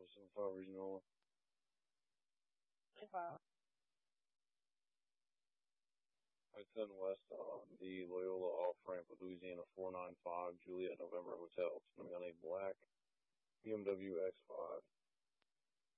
75 Regional. I-10 West on the Loyola off-ramp of Louisiana 495 Juliet November Hotel. It's going to be on a black BMW X5.